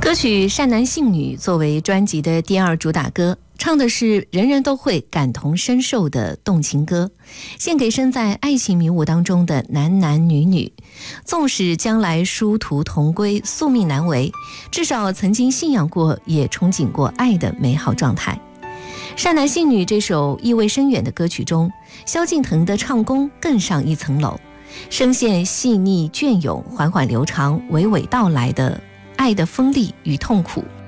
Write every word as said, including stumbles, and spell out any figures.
歌曲《善男信女》作为专辑的第二主打歌，唱的是人人都会感同身受的动情歌，献给身在爱情迷雾当中的男男女女。纵使将来殊途同归，宿命难违，至少曾经信仰过，也憧憬过爱的美好状态。《善男信女》这首意味深远的歌曲中，萧敬腾的唱功更上一层楼，声线细腻隽永，缓缓流长，娓娓道来的爱的锋利与痛苦，